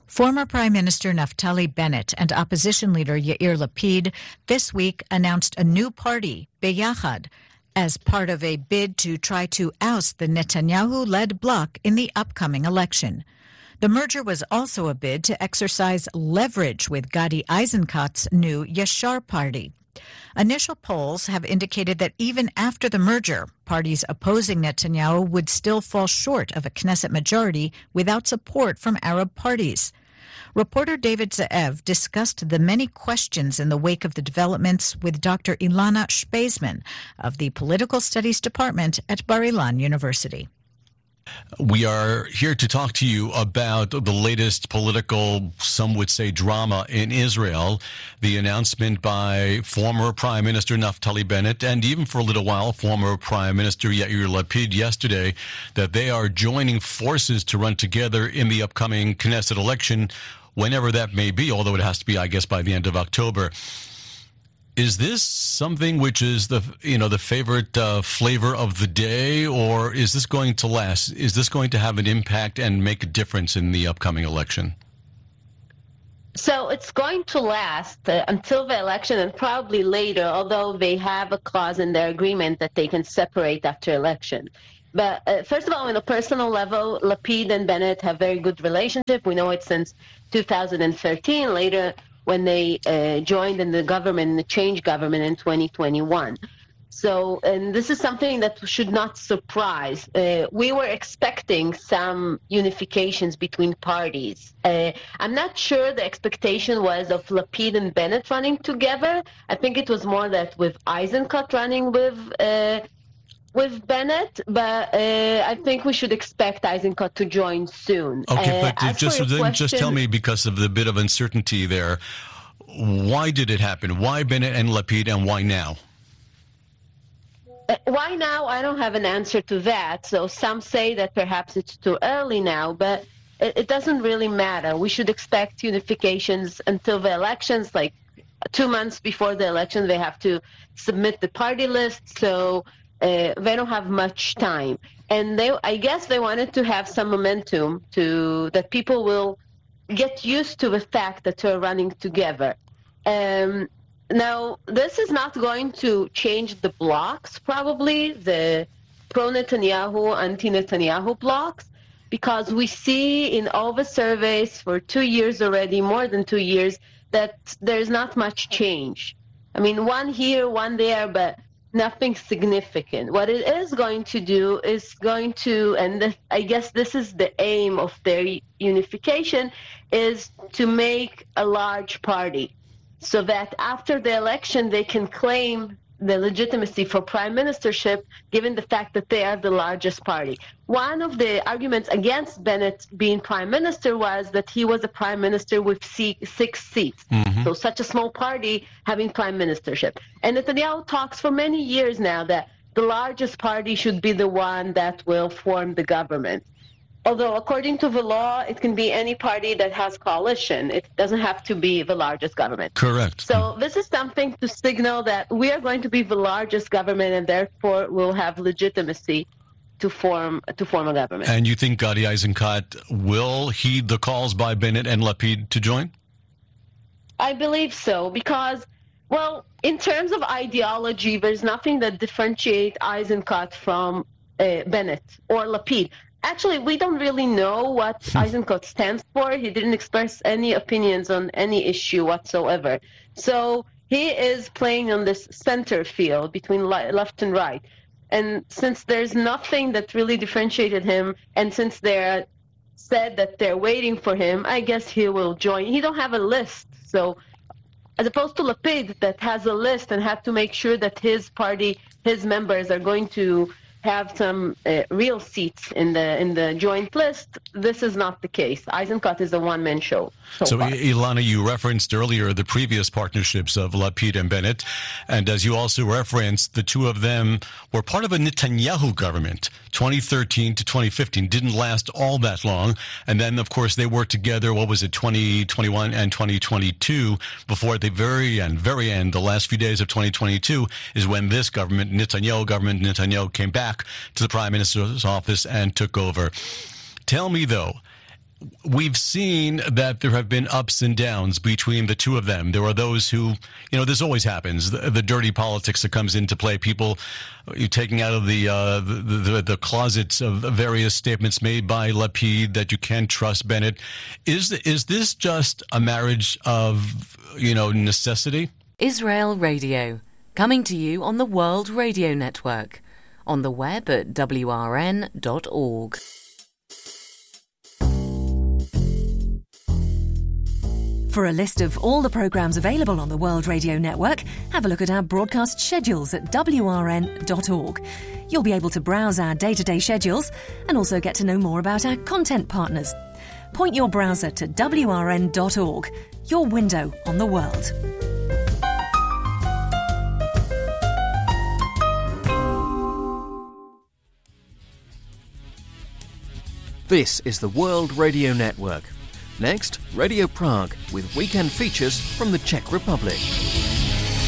Former Prime Minister Naftali Bennett and opposition leader Yair Lapid this week announced a new party, Beyachad, as part of a bid to try to oust the Netanyahu-led bloc in the upcoming election. The merger was also a bid to exercise leverage with Gadi Eisenkot's new Yashar party. Initial polls have indicated that even after the merger, parties opposing Netanyahu would still fall short of a Knesset majority without support from Arab parties. Reporter David Ze'ev discussed the many questions in the wake of the developments with Dr. Ilana Speisman of the Political Studies Department at Bar-Ilan University. We are here to talk to you about the latest political, some would say, drama in Israel. The announcement by former Prime Minister Naftali Bennett and even for a little while former Prime Minister Yair Lapid yesterday that they are joining forces to run together in the upcoming Knesset election, whenever that may be, although it has to be, I guess, by the end of October. Is this something which is the favorite flavor of the day, or is this going to last? Is this going to have an impact and make a difference in the upcoming election? So it's going to last until the election and probably later, although they have a clause in their agreement that they can separate after election. But first of all, on a personal level, Lapid and Bennett have very good relationship. We know it since 2013. Later, when they joined in the government, the change government in 2021. So, and this is something that should not surprise. We were expecting some unifications between parties. I'm not sure the expectation was of Lapid and Bennett running together. I think it was more that with Eisenkot running with Bennett, but I think we should expect Eisenkot to join soon. Okay, but just tell me, because of the bit of uncertainty there, why did it happen? Why Bennett and Lapid, and why now? Why now? I don't have an answer to that. So some say that perhaps it's too early now, but it doesn't really matter. We should expect unifications until the elections, like 2 months before the election, they have to submit the party list. So they don't have much time, and I guess they wanted to have some momentum that people will get used to the fact that they're running together. Now, this is not going to change the blocks, probably the pro-Netanyahu, anti-Netanyahu blocks, because we see in all the surveys for 2 years already, more than 2 years, that there's not much change. I mean, one here, one there, but nothing significant. What it is going to do is I guess this is the aim of their unification, is to make a large party so that after the election they can claim the legitimacy for prime ministership, given the fact that they are the largest party. One of the arguments against Bennett being prime minister was that he was a prime minister with 6 seats. Mm-hmm. So such a small party having prime ministership. And Netanyahu talks for many years now that the largest party should be the one that will form the government. Although according to the law, it can be any party that has coalition. It doesn't have to be the largest government. Correct. So this is something to signal that we are going to be the largest government, and therefore will have legitimacy to form a government. And you think Gadi Eisenkot will heed the calls by Bennett and Lapid to join? I believe so, because, well, in terms of ideology, there's nothing that differentiates Eisenkot from Bennett or Lapid. Actually, we don't really know what Eisenkot stands for. He didn't express any opinions on any issue whatsoever. So he is playing on this center field between left and right. And since there's nothing that really differentiated him, and since they're said that they're waiting for him, I guess he will join. He don't have a list. So as opposed to Lapid that has a list and have to make sure that his party, his members are going to have some real seats in the joint list, this is not the case. Eisenkot is a one-man show. So Ilana, you referenced earlier the previous partnerships of Lapid and Bennett, and as you also referenced, the two of them were part of a Netanyahu government, 2013 to 2015, didn't last all that long, and then, of course, they worked together, 2021 and 2022, before at the very end, the last few days of 2022, is when this government, Netanyahu came back to the Prime Minister's office and took over. Tell me, though, we've seen that there have been ups and downs between the two of them. There are those who, this always happens. The dirty politics that comes into play. People taking out of the closets of various statements made by Lapid that you can't trust Bennett. Is this just a marriage of, necessity? Israel Radio, coming to you on the World Radio Network, on the web at wrn.org. For a list of all the programmes available on the World Radio Network, have a look at our broadcast schedules at wrn.org. You'll be able to browse our day-to-day schedules and also get to know more about our content partners. Point your browser to wrn.org, your window on the world. This is the World Radio Network. Next, Radio Prague with weekend features from the Czech Republic.